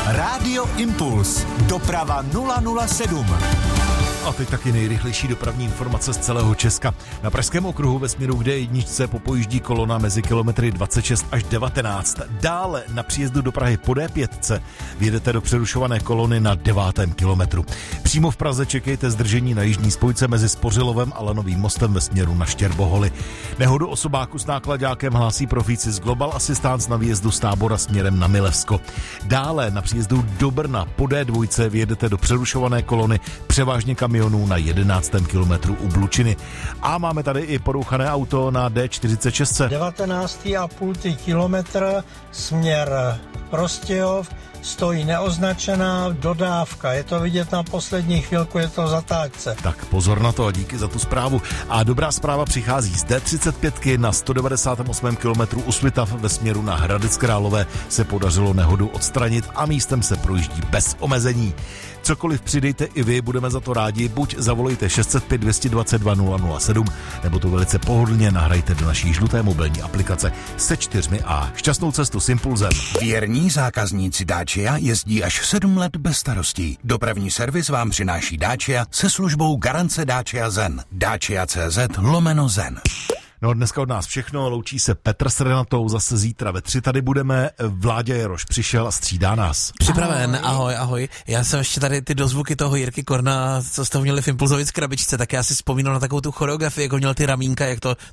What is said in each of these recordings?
Rádio Impuls. Doprava 007. A teď taky nejrychlejší dopravní informace z celého Česka. Na Pražském okruhu ve směru k D1 popojíždí kolona mezi kilometry 26 až 19. Dále na příjezdu do Prahy po D5 vyjedete do přerušované kolony na 9. kilometru. Přímo v Praze čekejte zdržení na jižní spojce mezi Spořilovem a Lanovým mostem ve směru na Štěrboholy. Nehodu osobáku s náklaďákem hlásí profíci z Global Assistance na výjezdu z Tábora směrem na Milevsko. Dále na příjezdu do Brna po D2 vyjedete do přerušované kolony převážně kamionů na 11. kilometru u Blučiny. A máme tady i porouchané auto na D46. 19,5 kilometr směr Prostějov, stojí neoznačená dodávka. Je to vidět na poslední chvilku, je to zatáčce. Tak pozor na to a díky za tu zprávu. A dobrá zpráva přichází z D35 na 198. kilometru u Svitav ve směru na Hradec Králové se podařilo nehodu odstranit a místem se projíždí bez omezení. Cokoliv přidejte i vy, budeme za to rádi. Buď zavolejte 605 222 007, nebo to velice pohodlně nahrajte do naší žluté mobilní aplikace se 4A. Šťastnou cestu s Impulzem. Věrní zákazníci Dacia jezdí až 7 let bez starostí. Dopravní servis vám přináší Dacia se službou garance Dacia Zen. Dacia.cz/Zen. No dneska od nás všechno, loučí se Petr s Renatou, zase zítra ve 3 tady budeme, Vláďa Jaroš přišel a střídá nás. Připraven, ahoj. Já jsem ještě tady ty dozvuky toho Jirky Korna, co jste měli v Impulzovic krabičce, tak já si vzpomínal na takovou tu choreografii, jako měl ty ramínka, jak to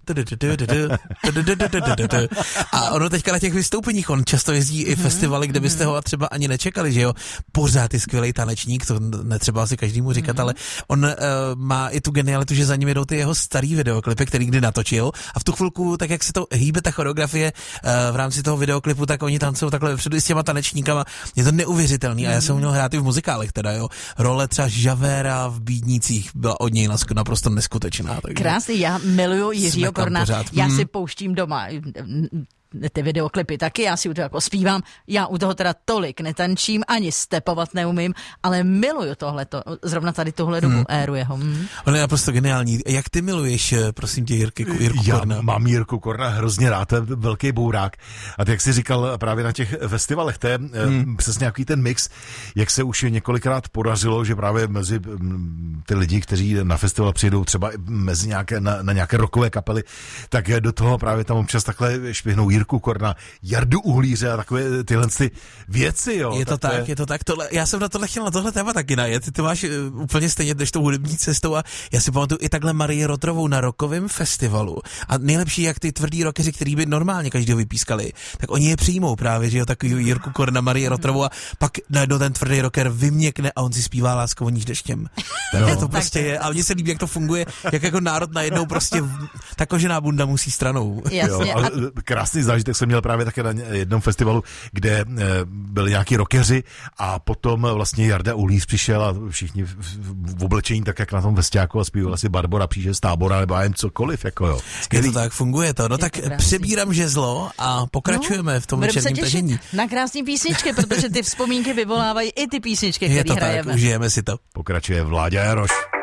a ono teďka na těch vystoupeních, on často jezdí i festivaly, kde byste ho třeba ani nečekali, že jo, pořád je skvělej tanečník, to netřeba asi každému říkat, ale on má i tu genialitu, že za ním jdou ty jeho starý videoklipy, který kdy natočil. A v tu chvilku, tak jak se to hýbe ta choreografie v rámci toho videoklipu, tak oni tancují takhle vepředu s těma tanečníkama. Je to neuvěřitelný a já jsem měl hrát i v muzikálech teda, jo. Role třeba Žavéra v Bídnících byla od něj naprosto neskutečná. Takže krásný, já miluju Jiřího Korna, já si pouštím doma ty videoklipy taky, já si u toho jako zpívám, já u toho teda tolik netančím, ani stepovat neumím, ale miluju tohleto, zrovna tady tuhle dobu éru jeho. On je naprosto geniální. Jak ty miluješ, prosím tě, Jirku Korna? Já mám Jirku Korna hrozně rád, to je velký bourák. A jak jsi říkal právě na těch festivalech, to je přesně nějaký ten mix, jak se už několikrát podařilo, že právě mezi ty lidi, kteří na festival přijedou třeba mezi nějaké, na nějaké rockové kapely, tak do toho právě tam občas takhle švihnou Jirku Korna, Jardu Uhlíře a takové tyhle věci, jo. Je to tak. Tohle, já jsem na tohle chtěl na tohle téma taky najet. Ty to máš úplně stejně než tou hudební cestou a já si pamatuju i takhle Marii Rotrovou na rockovém festivalu. A nejlepší, jak ty tvrdý rockeři, který by normálně každého vypískali, tak oni je přijmou právě, že jo, takový Jirku Korna, Marie Rotrovou a pak najednou ten tvrdý rocker vyměkne a on si zpívá Lásko voníš deštěm. Tak to prostě je. A mně se líbí, jak to funguje, jak jako národ najednou prostě ta kožená bunda musí stranou. Jasně. Jo, krásný zážitek jsem měl právě také na jednom festivalu, kde byli nějaký rockeři a potom vlastně Jarda Uhlíř přišel a všichni v oblečení tak, jak na tom vesťáku a zpíval asi Barbora Příže z Tábora nebo jen cokoliv, jako jo. Je to tak, funguje to. No tak přebírám žezlo a pokračujeme v tom večerním tažení. Na krásný písničky, protože ty vzpomínky vyvolávají i ty písničky, které hrajeme. Je to tak, užijeme si to. Pokračuje Vláďa Jaroš.